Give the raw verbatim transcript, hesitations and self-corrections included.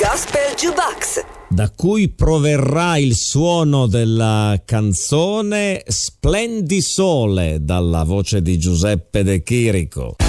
Gospel Jukebox, da cui proverrà il suono della canzone Splendi Sole, dalla voce di Giuseppe De Chirico.